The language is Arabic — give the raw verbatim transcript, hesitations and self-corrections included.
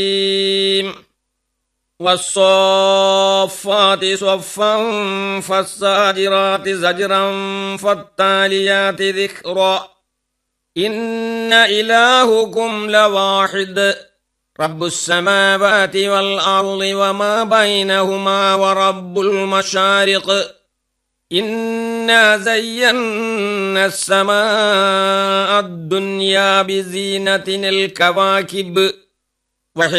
والصافات صفا فالزاجرات زجرا فالتاليات ذكرا إن إلهكم لواحد رب السماوات والأرض وما بينهما ورب المشارق إنا زينا السماء الدنيا بزينة الكواكب